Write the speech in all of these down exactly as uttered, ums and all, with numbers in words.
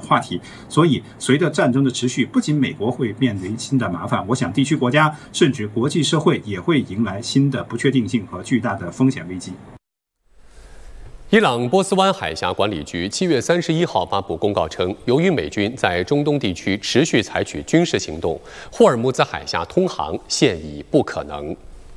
话题。所以，随着战争的持续，不仅美国会面临新的麻烦，我想地区国家甚至国际社会也会迎来新的不确定性和巨大的风险危机。 伊朗波斯湾海峡管理局七月三十一号发布公告称，由于美军在中东地区持续采取军事行动，霍尔木兹海峡通航现已不可能。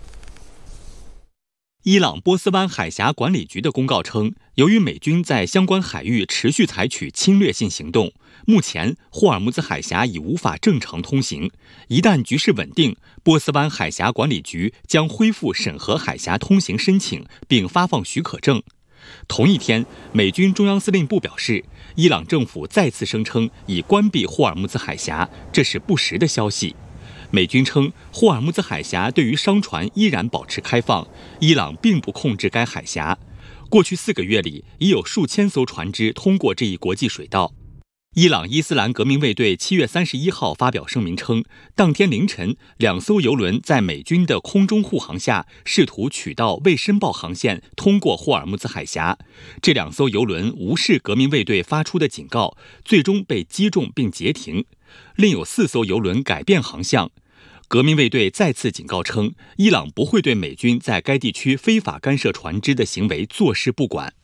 伊朗波斯湾海峡管理局的公告称，由于美军在相关海域持续采取侵略性行动，目前霍尔木兹海峡已无法正常通行。一旦局势稳定，波斯湾海峡管理局将恢复审核海峡通行申请，并发放许可证。同一天，美军中央司令部表示，伊朗政府再次声称已关闭霍尔木兹海峡，这是不实的消息。美军称，霍尔木兹海峡对于商船依然保持开放，伊朗并不控制该海峡。过去四个月里，已有数千艘船只通过这一国际水道。伊朗伊斯兰革命卫队七月三十一号发表声明称，当天凌晨，两艘油轮在美军的空中护航下，试图取道未申报航线通过霍尔木兹海峡。这两艘油轮无视革命卫队发出的警告，最终被击中并截停。另有四艘油轮改变航向。革命卫队再次警告称，伊朗不会对美军在该地区非法干涉船只的行为坐视不管。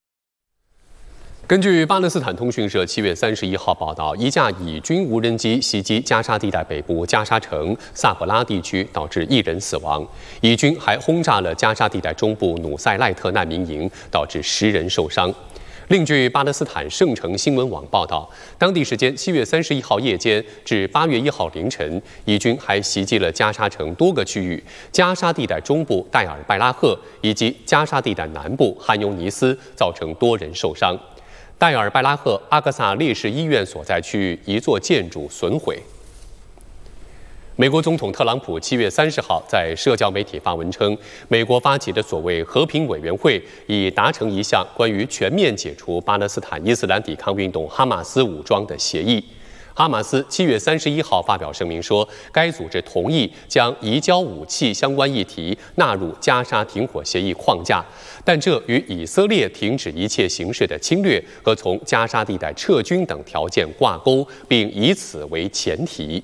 根据巴勒斯坦通讯社七月三十一号报道，一架以军无人机袭击加沙地带北部加沙城萨布拉地区，导致一人死亡。以军还轰炸了加沙地带中部努塞赖特难民营，导致十人受伤。另据巴勒斯坦圣城新闻网报道，当地时间七月三十一号夜间至八月一号凌晨，以军还袭击了加沙城多个区域，加沙地带中部戴尔拜拉赫以及加沙地带南部汉尤尼斯，造成多人受伤。戴尔拜拉赫阿克萨烈士医院所在区域一座建筑损毁。美国总统特朗普七月三十号在社交媒体发文称，美国发起的所谓和平委员会已达成一项关于全面解除巴勒斯坦伊斯兰抵抗运动哈马斯武装的协议。哈马斯七月三十一号发表声明说，该组织同意将移交武器相关议题纳入加沙停火协议框架，但这与以色列停止一切形式的侵略和从加沙地带撤军等条件挂钩，并以此为前提。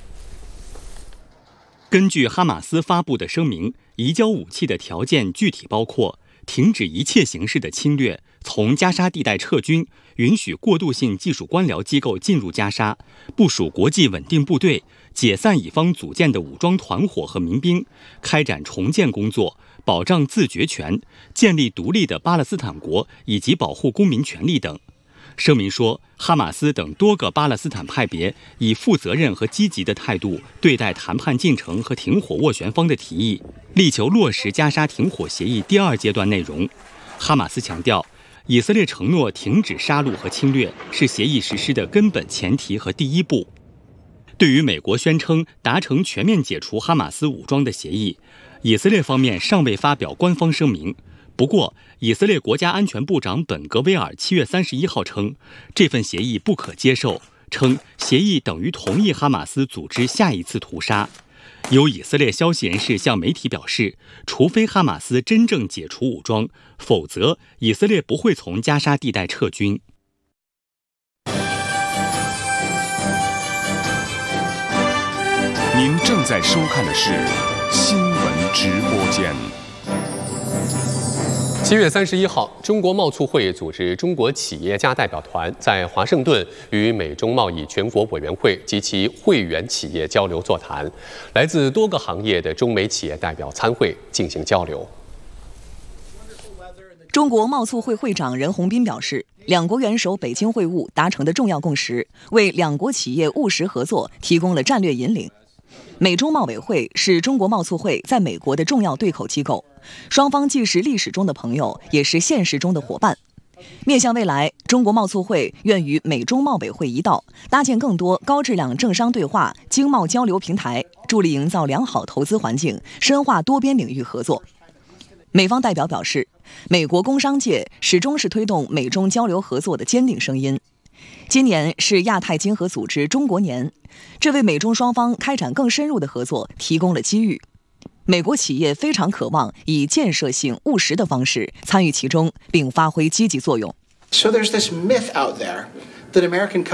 根据哈马斯发布的声明，移交武器的条件具体包括停止一切形式的侵略，从加沙地带撤军，允许过渡性技术官僚机构进入加沙，部署国际稳定部队，解散以方组建的武装团伙和民兵，开展重建工作，保障自决权，建立独立的巴勒斯坦国，以及保护公民权利等。声明说，哈马斯等多个巴勒斯坦派别以负责任和积极的态度对待谈判进程和停火斡旋方的提议，力求落实加沙停火协议第二阶段内容。哈马斯强调，以色列承诺停止杀戮和侵略是协议实施的根本前提和第一步。对于美国宣称达成全面解除哈马斯武装的协议，以色列方面尚未发表官方声明。不过，以色列国家安全部长本格威尔七月三十一号称，这份协议不可接受，称协议等于同意哈马斯组织下一次屠杀。有以色列消息人士向媒体表示，除非哈马斯真正解除武装，否则以色列不会从加沙地带撤军。 您正在收看的是新闻直播间。 七月三十一号，中国贸促会组织中国企业家代表团在华盛顿与美中贸易全国委员会及其会员企业交流座谈，来自多个行业的中美企业代表参会进行交流。 中国贸促会会长任洪斌表示，两国元首北京会晤达成的重要共识，为两国企业务实合作提供了战略引领。美中贸委会是中国贸促会在美国的重要对口机构，双方既是历史中的朋友，也是现实中的伙伴。面向未来，中国贸促会愿与美中贸委会一道，搭建更多高质量政商对话、经贸交流平台，助力营造良好投资环境，深化多边领域合作。美方代表表示，美国工商界始终是推动美中交流合作的坚定声音。今年是亚太经合组织中国年，这为美中双方开展更深入的合作提供了机遇。美国企业非常渴望以建设性务实的方式参与其中，并发挥积极作用。 So there's this myth out there that American